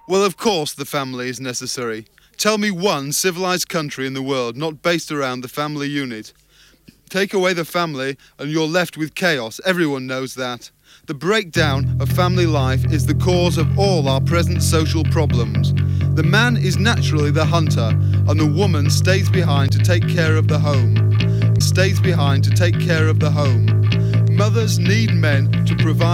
Well, of course the family is necessary. Tell me one civilized country in the world not based around the family unit. Take away the family and you're left with chaos. Everyone knows that. The breakdown of family life is the cause of all our present social problems. The man is naturally the hunter and the woman stays behind to take care of the home. Mothers need men to provide